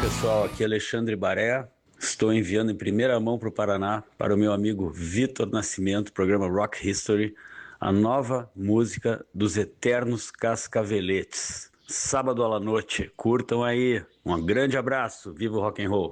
pessoal, aqui é Alexandre Baré. Estou enviando em primeira mão para o Paraná, para o meu amigo Vitor Nascimento, programa Rock History, a nova música dos Eternos Cascaveletes. Sábado à noite, curtam aí. Um grande abraço, viva o rock and roll.